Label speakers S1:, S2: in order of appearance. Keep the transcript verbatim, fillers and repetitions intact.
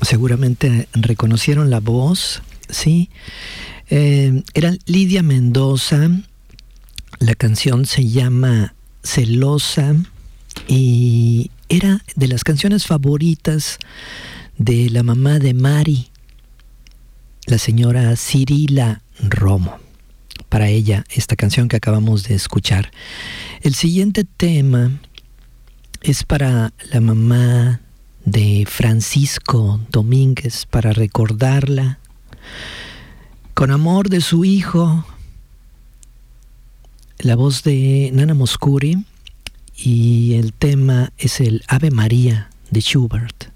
S1: seguramente reconocieron la voz, ¿sí? Eh, era Lidia Mendoza. La canción se llama Celosa y era de las canciones favoritas de la mamá de Mari, la señora Cirila Romo. Para ella, esta canción que acabamos de escuchar. El siguiente tema es para la mamá de Francisco Domínguez, para recordarla con amor de su hijo. La voz de Nana Mouskouri, y el tema es el Ave María de Schubert.